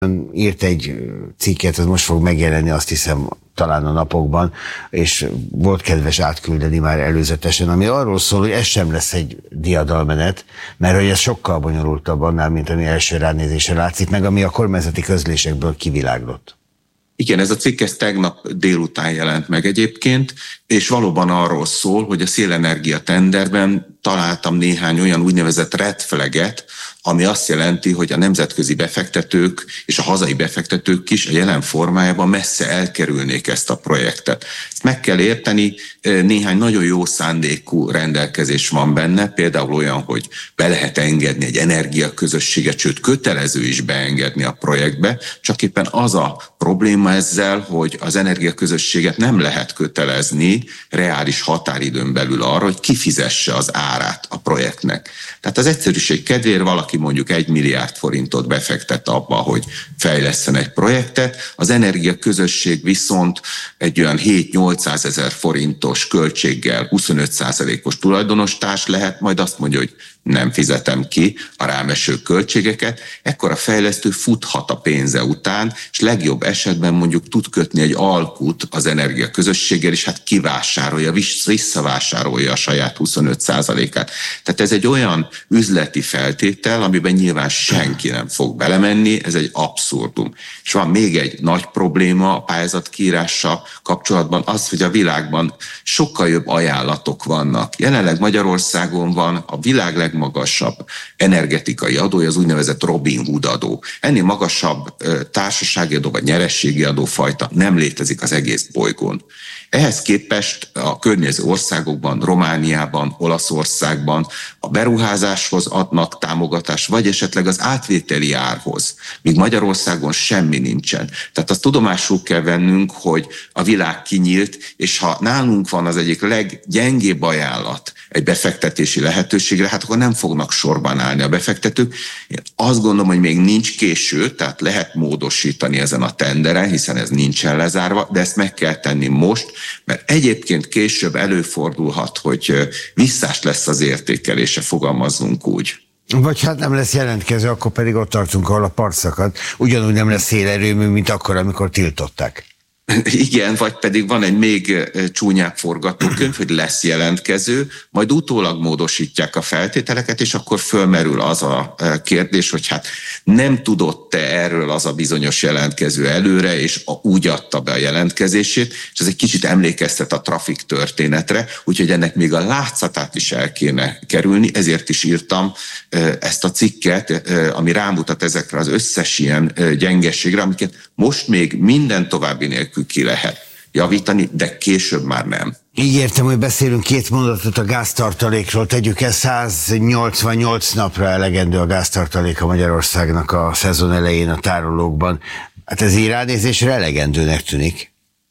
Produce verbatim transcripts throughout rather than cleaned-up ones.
írt egy cikket, az most fog megjelenni, azt hiszem, talán a napokban, és volt kedves átküldeni már előzetesen, ami arról szól, hogy ez sem lesz egy diadalmenet, mert hogy ez sokkal bonyolultabb annál, mint ami első ránézésre látszik, meg ami a kormányzati közlésekből kiviláglott. Igen, ez a cikk ez tegnap délután jelent meg egyébként, és valóban arról szól, hogy a szélenergia tenderben találtam néhány olyan úgynevezett red flaget, ami azt jelenti, hogy a nemzetközi befektetők és a hazai befektetők is a jelen formájában messze elkerülnék ezt a projektet. Ezt meg kell érteni, néhány nagyon jó szándékú rendelkezés van benne, például olyan, hogy be lehet engedni egy energiaközösséget, sőt kötelező is beengedni a projektbe, csak éppen az a probléma ezzel, hogy az energiaközösséget nem lehet kötelezni reális határidőn belül arra, hogy kifizesse az árát a projektnek. Tehát az egyszerűség kedvéért valaki mondjuk egy milliárd forintot befektet abba, hogy fejlesszen egy projektet, az energiaközösség viszont egy olyan hét-nyolcszázezer forintos költséggel huszonöt százalékos tulajdonostárs lehet, majd azt mondja, hogy nem fizetem ki a rámeső költségeket, ekkor a fejlesztő futhat a pénze után, és legjobb esetben mondjuk tud kötni egy alkut az energiaközösséggel, és hát kivásárolja, visszavásárolja a saját huszonöt százalékát. Tehát ez egy olyan üzleti feltétel, amiben nyilván senki nem fog belemenni, ez egy abszurdum. És van még egy nagy probléma a pályázatkiírással kapcsolatban, az, hogy a világban sokkal jobb ajánlatok vannak. Jelenleg Magyarországon van a világ legmagasabb energetikai adója, az úgynevezett Robin Hood adó. Ennél magasabb társasági adó vagy nyerességi adófajta nem létezik az egész bolygón. Ehhez képest a környező országokban, Romániában, Olaszországban a beruházáshoz adnak támogatást, vagy esetleg az átvételi árhoz, míg Magyarországon semmi nincsen. Tehát azt tudomásul kell vennünk, hogy a világ kinyílt, és ha nálunk van az egyik leggyengébb ajánlat egy befektetési lehetőségre, hát akkor nem fognak sorban állni a befektetők. Én azt gondolom, hogy még nincs késő, tehát lehet módosítani ezen a tenderen, hiszen ez nincsen lezárva, de ezt meg kell tenni most, mert egyébként később előfordulhat, hogy visszás lesz az értékelése, fogalmazzunk úgy. Vagy hát nem lesz jelentkező, akkor pedig ott tartunk, ahol a part szakad. Ugyanúgy nem lesz szélerőmű, mint akkor, amikor tiltották. Igen, vagy pedig van egy még csúnyább forgatókönyv, hogy lesz jelentkező, majd utólag módosítják a feltételeket, és akkor fölmerül az a kérdés, hogy hát nem tudott-e erről az a bizonyos jelentkező előre, és úgy adta be a jelentkezését, és ez egy kicsit emlékeztet a trafik történetre, úgyhogy ennek még a látszatát is el kéne kerülni, ezért is írtam ezt a cikket, ami rámutat ezekre az összes ilyen gyengességre, amiket most még minden további nélkül ki lehet javítani, de később már nem. Így értem, hogy beszélünk két mondatot a gáztartalékról. Tegyük el, száznyolcvannyolc napra elegendő a gáztartalék a Magyarországnak a szezon elején a tárolókban. Hát ez így ránézésre elegendőnek tűnik.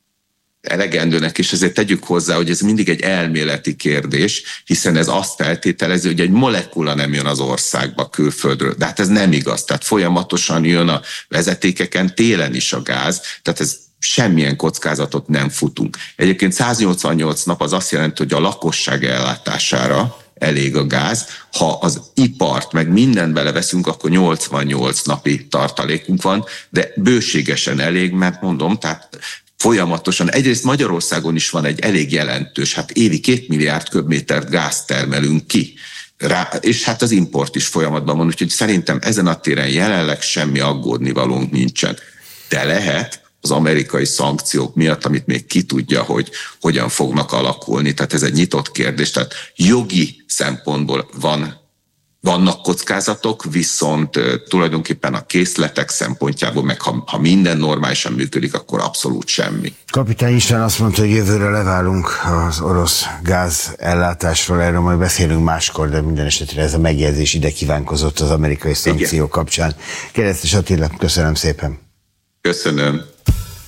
Elegendőnek, és ezért tegyük hozzá, hogy ez mindig egy elméleti kérdés, hiszen ez azt feltételezi, hogy egy molekula nem jön az országba külföldről. De hát ez nem igaz, tehát folyamatosan jön a vezetékeken télen is a gáz, tehát ez semmilyen kockázatot nem futunk. Egyébként száznyolcvannyolc nap az azt jelenti, hogy a lakosság ellátására elég a gáz. Ha az ipart meg mindent beleveszünk, akkor nyolcvannyolc napi tartalékunk van, de bőségesen elég, mert mondom, tehát folyamatosan. Egyrészt Magyarországon is van egy elég jelentős, hát évi két milliárd köbmétert gázt termelünk ki. Rá, és hát az import is folyamatban van, úgyhogy szerintem ezen a téren jelenleg semmi aggódnivalónk nincsen. De lehet az amerikai szankciók miatt, amit még ki tudja, hogy hogyan fognak alakulni. Tehát ez egy nyitott kérdés. Tehát jogi szempontból van Vannak kockázatok, viszont uh, tulajdonképpen a készletek szempontjából, meg ha, ha minden normálisan működik, akkor abszolút semmi. Kapitány István azt mondta, hogy jövőre leválunk az orosz gáz ellátásról, erről majd beszélünk máskor, de minden esetre ez a megjegyzés ide kívánkozott az amerikai szankció kapcsán. Keresztes Attila, köszönöm szépen. Köszönöm.